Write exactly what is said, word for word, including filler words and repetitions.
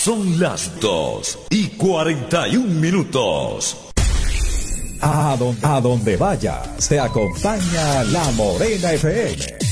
Son las dos y cuarenta y un minutos. A donde, a donde vayas, te acompaña La Morena F M.